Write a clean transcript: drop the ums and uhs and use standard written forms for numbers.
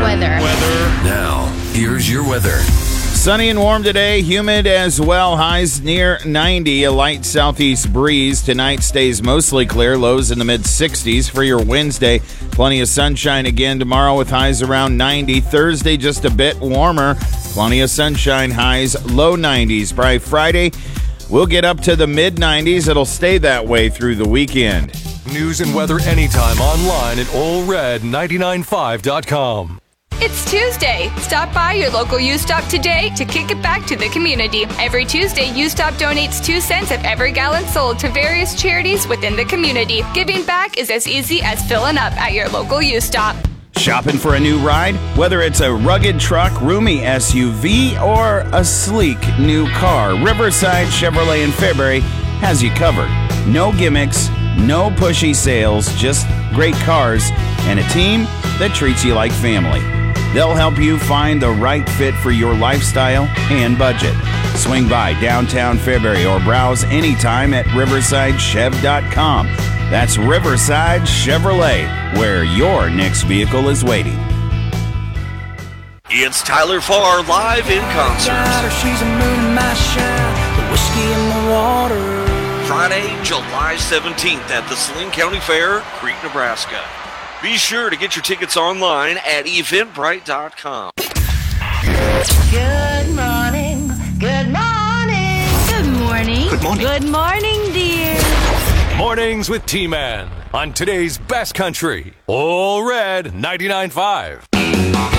weather. Now, here's your weather. Sunny and warm today, humid as well. Highs near 90, a light southeast breeze. Tonight stays mostly clear, lows in the mid-60s for your Wednesday. Plenty of sunshine again tomorrow with highs around 90. Thursday just a bit warmer. Plenty of sunshine, highs low 90s. By Friday, we'll get up to the mid-90s. It'll stay that way through the weekend. News and weather anytime online at allred995.com. It's Tuesday. Stop by your local U-Stop today to kick it back to the community. Every Tuesday, U-Stop donates 2 cents of every gallon sold to various charities within the community. Giving back is as easy as filling up at your local U-Stop. Shopping for a new ride? Whether it's a rugged truck, roomy SUV, or a sleek new car, Riverside Chevrolet in Fairbury has you covered. No gimmicks, no pushy sales, just great cars and a team that treats you like family. They'll help you find the right fit for your lifestyle and budget. Swing by downtown Fairbury or browse anytime at riversidechev.com. That's Riverside Chevrolet, where your next vehicle is waiting. It's Tyler Farr live in concert. She's a moon in my shine, the whiskey in the water. Friday, July 17th at the Saline County Fair, Crete, Nebraska. Be sure to get your tickets online at eventbrite.com. Good morning. Good morning. Good morning. Good morning. Good morning, dear. Mornings with T-Man on today's best country, All Red 99.5.